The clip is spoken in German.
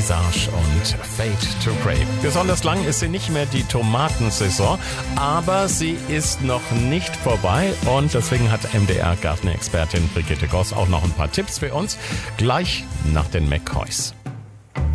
Visage und Fade to Grey. Besonders lang ist sie nicht mehr, die Tomatensaison, aber sie ist noch nicht vorbei und deswegen hat MDR-Gartenexpertin Brigitte Goss auch noch ein paar Tipps für uns, gleich nach den McCoys.